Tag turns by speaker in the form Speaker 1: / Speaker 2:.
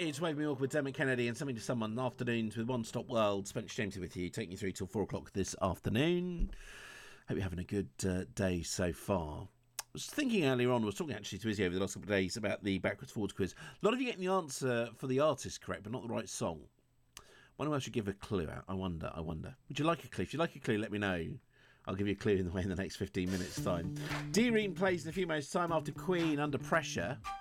Speaker 1: It's Wave Me Walk with Dermot Kennedy and Something to Someone. Afternoons with One Stop World. Spencer Jamesy with you, taking you through till 4 o'clock this afternoon. Hope you're having a good day so far. I was thinking earlier on, I was talking actually to Izzy over the last couple of days about the backwards forwards quiz. A lot of you getting the answer for the artist correct, but not the right song. Wonder if I should give a clue out. I wonder. Would you like a clue? If you'd like a clue, let me know. I'll give you a clue in the next 15 minutes' time. Deareen plays in a few moments' time after Queen, Under Pressure.